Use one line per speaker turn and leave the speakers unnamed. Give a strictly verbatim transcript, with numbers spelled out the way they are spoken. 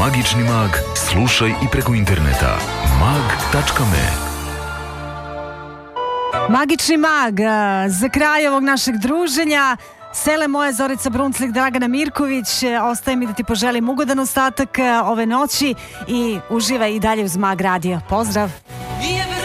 Magični mag slušaj i preko interneta mag tačka me.
Magični mag, za kraj ovog našeg druženja, sele moje Zorica Brunclik, Dragana Mirković, ostaje mi da ti poželim ugodan ostatak ove noći i uživaj i dalje uz Mag Radio. Pozdrav!